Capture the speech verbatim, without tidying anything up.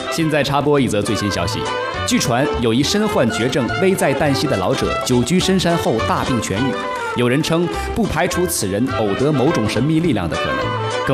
现在插播一则最新消息，据传有一身患绝症、危在旦夕的老者，久居深山后大病痊愈。有人称，不排除此人偶得某种神秘力量的可能。